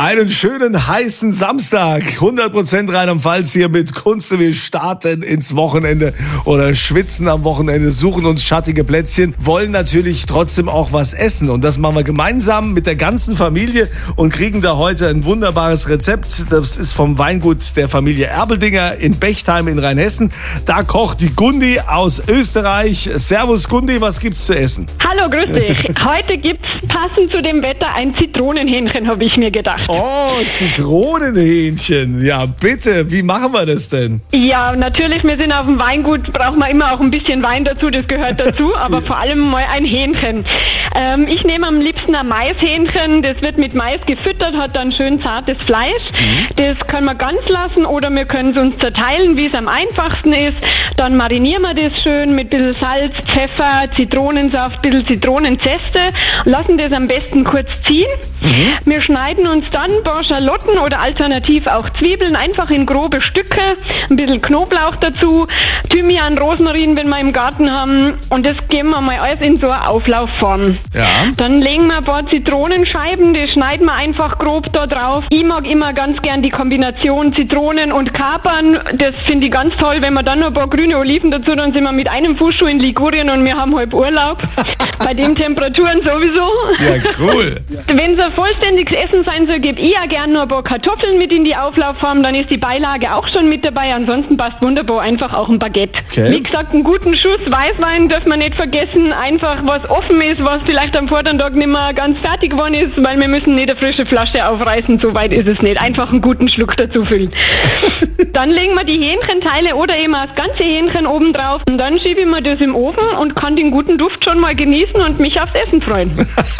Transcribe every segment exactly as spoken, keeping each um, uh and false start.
Einen schönen heißen Samstag, hundert Prozent Rheinland-Pfalz hier mit Kunst. Wir starten ins Wochenende oder schwitzen am Wochenende, suchen uns schattige Plätzchen, wollen natürlich trotzdem auch was essen. Und das machen wir gemeinsam mit der ganzen Familie und kriegen da heute ein wunderbares Rezept. Das ist vom Weingut der Familie Erbeldinger in Bechtheim in Rheinhessen. Da kocht die Gundi aus Österreich. Servus Gundi, was gibt's zu essen? Hallo, grüß dich. Heute gibt's passend zu dem Wetter ein Zitronenhähnchen, habe ich mir gedacht. Oh, Zitronenhähnchen. Ja, bitte. Wie machen wir das denn? Ja, natürlich, wir sind auf dem Weingut, braucht man immer auch ein bisschen Wein dazu, das gehört dazu, aber vor allem mal ein Hähnchen. Ähm, ich nehme am liebsten ein Maishähnchen, das wird mit Mais gefüttert, hat dann schön zartes Fleisch. Mhm. Das können wir ganz lassen oder wir können es uns zerteilen, wie es am einfachsten ist. Dann marinieren wir das schön mit ein bisschen Salz, Pfeffer, Zitronensaft, ein bisschen Zitronenzeste, lassen das am besten kurz ziehen. Mhm. Wir schneiden uns dann ein paar Schalotten oder alternativ auch Zwiebeln einfach in grobe Stücke, ein bisschen Knoblauch dazu, Thymian, Rosmarin, wenn wir im Garten haben, und das geben wir mal alles in so eine Auflaufform. Ja. Dann legen wir ein paar Zitronenscheiben, die schneiden wir einfach grob da drauf. Ich mag immer ganz gern die Kombination Zitronen und Kapern, das finde ich ganz toll. Wenn wir dann noch ein paar grüne Oliven dazu, dann sind wir mit einem Fußschuh in Ligurien und wir haben halb Urlaub. Bei den Temperaturen sowieso. Ja, cool. Wenn es ein vollständiges Essen sein soll, gebe ich ja gerne noch ein paar Kartoffeln mit in die Auflaufform, dann ist die Beilage auch schon mit dabei. Ansonsten passt wunderbar einfach auch ein Baguette. Okay. Wie gesagt, einen guten Schuss Weißwein dürfen wir nicht vergessen. Einfach was offen ist, was vielleicht am Vortag nicht mehr ganz fertig geworden ist, weil wir müssen nicht eine frische Flasche aufreißen, so weit ist es nicht. Einfach einen guten Schluck dazu füllen. Dann legen wir die Hähnchenteile oder eben das ganze Hähnchen oben drauf und dann schiebe ich mir das im Ofen und kann den guten Duft schon mal genießen und mich aufs Essen freuen.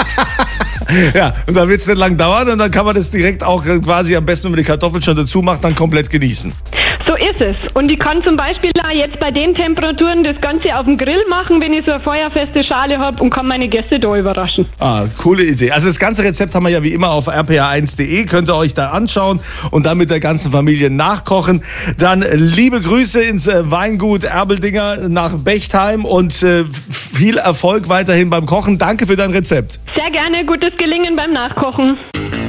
Ja, und dann wird es nicht lang dauern und dann kann man das direkt auch quasi am besten, wenn man die Kartoffeln schon dazu macht, dann komplett genießen. So ist es. Und ich kann zum Beispiel auch jetzt bei den Temperaturen das Ganze auf dem Grill machen, wenn ich so eine feuerfeste Schale habe, und kann meine Gäste da überraschen. Ah, coole Idee. Also das ganze Rezept haben wir ja wie immer auf r p r eins punkt d e. Könnt ihr euch da anschauen und dann mit der ganzen Familie nachkochen. Dann liebe Grüße ins Weingut Erbeldinger nach Bechtheim und äh, viel Erfolg weiterhin beim Kochen. Danke für dein Rezept. Sehr gerne. Gutes Gelingen beim Nachkochen.